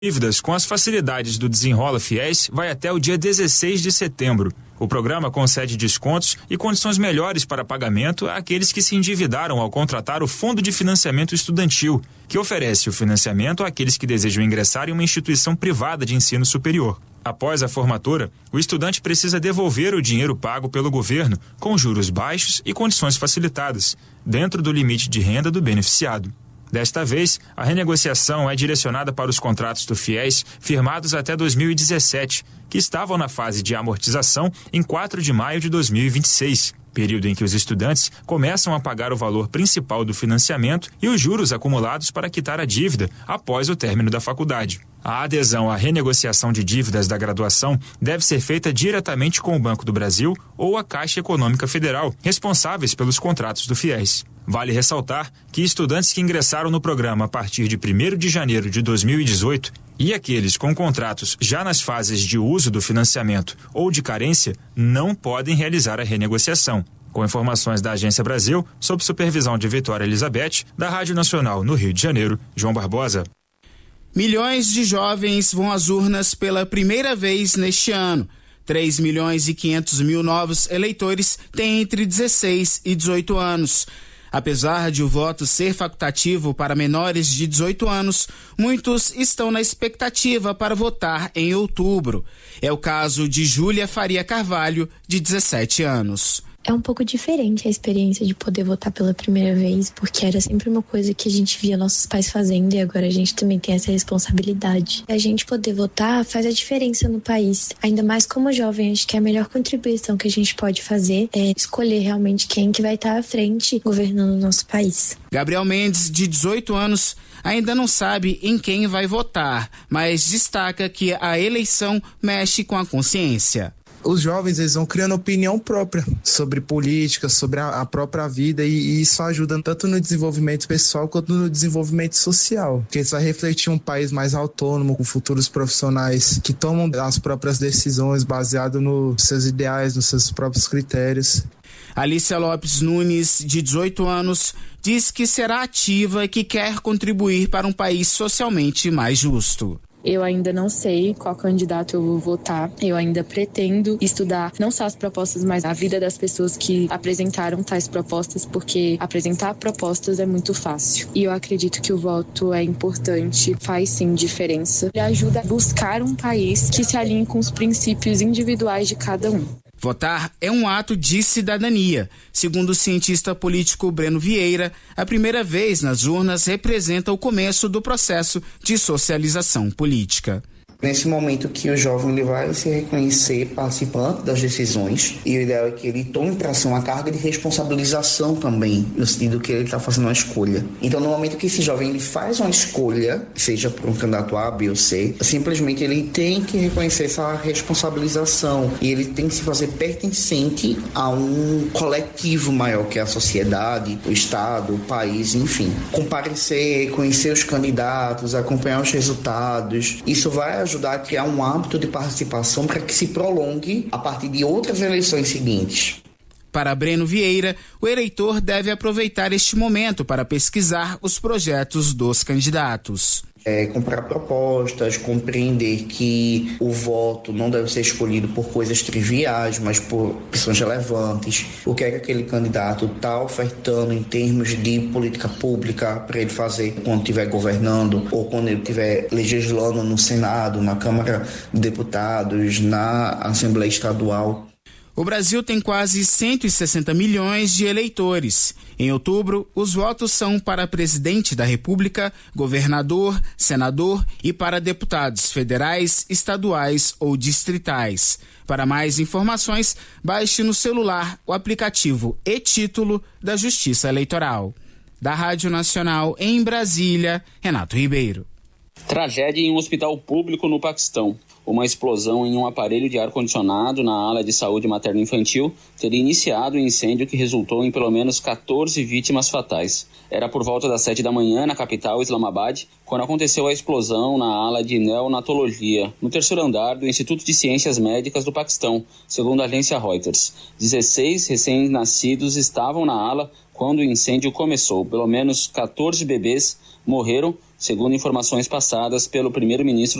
Dívidas com as facilidades do Desenrola Fiéis vai até o dia 16 de setembro. O programa concede descontos e condições melhores para pagamento àqueles que se endividaram ao contratar o Fundo de Financiamento Estudantil, que oferece o financiamento àqueles que desejam ingressar em uma instituição privada de ensino superior. Após a formatura, o estudante precisa devolver o dinheiro pago pelo governo com juros baixos e condições facilitadas, dentro do limite de renda do beneficiado. Desta vez, a renegociação é direcionada para os contratos do FIES firmados até 2017, que estavam na fase de amortização em 4 de maio de 2026, período em que os estudantes começam a pagar o valor principal do financiamento e os juros acumulados para quitar a dívida após o término da faculdade. A adesão à renegociação de dívidas da graduação deve ser feita diretamente com o Banco do Brasil ou a Caixa Econômica Federal, responsáveis pelos contratos do FIES. Vale ressaltar que estudantes que ingressaram no programa a partir de 1º de janeiro de 2018 e aqueles com contratos já nas fases de uso do financiamento ou de carência não podem realizar a renegociação. Com informações da Agência Brasil, sob supervisão de Vitória Elizabeth, da Rádio Nacional no Rio de Janeiro, João Barbosa. Milhões de jovens vão às urnas pela primeira vez neste ano. 3.500.000 novos eleitores têm entre 16 e 18 anos. Apesar de o voto ser facultativo para menores de 18 anos, muitos estão na expectativa para votar em outubro. É o caso de Júlia Faria Carvalho, de 17 anos. É um pouco diferente a experiência de poder votar pela primeira vez, porque era sempre uma coisa que a gente via nossos pais fazendo e agora a gente também tem essa responsabilidade. A gente poder votar faz a diferença no país. Ainda mais como jovem, acho que a melhor contribuição que a gente pode fazer é escolher realmente quem que vai estar à frente governando o nosso país. Gabriel Mendes, de 18 anos, ainda não sabe em quem vai votar, mas destaca que a eleição mexe com a consciência. Os jovens, eles vão criando opinião própria sobre política, sobre a própria vida e isso ajuda tanto no desenvolvimento pessoal quanto no desenvolvimento social, porque isso vai refletir um país mais autônomo, com futuros profissionais que tomam as próprias decisões baseado nos seus ideais, nos seus próprios critérios. Alicia Lopes Nunes, de 18 anos, diz que será ativa e que quer contribuir para um país socialmente mais justo. Eu ainda não sei qual candidato eu vou votar. Eu ainda pretendo estudar não só as propostas, mas a vida das pessoas que apresentaram tais propostas, porque apresentar propostas é muito fácil. E eu acredito que o voto é importante, faz sim diferença. Ele ajuda a buscar um país que se alinhe com os princípios individuais de cada um. Votar é um ato de cidadania. Segundo o cientista político Breno Vieira, a primeira vez nas urnas representa o começo do processo de socialização política. Nesse momento que o jovem ele vai se reconhecer participante das decisões e o ideal é que ele tome para si uma carga de responsabilização também, no sentido que ele está fazendo uma escolha. Então, no momento que esse jovem ele faz uma escolha, seja por um candidato A, B ou C, simplesmente ele tem que reconhecer essa responsabilização e ele tem que se fazer pertencente a um coletivo maior, que é a sociedade, o Estado, o país, enfim. Comparecer, conhecer os candidatos, acompanhar os resultados, isso vai ajudar a criar um hábito de participação para que se prolongue a partir de outras eleições seguintes. Para Breno Vieira, o eleitor deve aproveitar este momento para pesquisar os projetos dos candidatos. Comprar propostas, compreender que o voto não deve ser escolhido por coisas triviais, mas por questões relevantes. O que é que aquele candidato está ofertando em termos de política pública para ele fazer quando estiver governando ou quando ele estiver legislando no Senado, na Câmara de Deputados, na Assembleia Estadual. O Brasil tem quase 160 milhões de eleitores. Em outubro, os votos são para presidente da República, governador, senador e para deputados federais, estaduais ou distritais. Para mais informações, baixe no celular o aplicativo e-Título da Justiça Eleitoral. Da Rádio Nacional em Brasília, Renato Ribeiro. Tragédia em um hospital público no Paquistão. Uma explosão em um aparelho de ar-condicionado na ala de saúde materno-infantil teria iniciado o incêndio que resultou em pelo menos 14 vítimas fatais. Era por volta das 7 da manhã na capital, Islamabad, quando aconteceu a explosão na ala de neonatologia, no 3º andar do Instituto de Ciências Médicas do Paquistão, segundo a agência Reuters. 16 recém-nascidos estavam na ala quando o incêndio começou. Pelo menos 14 bebês morreram, segundo informações passadas pelo primeiro-ministro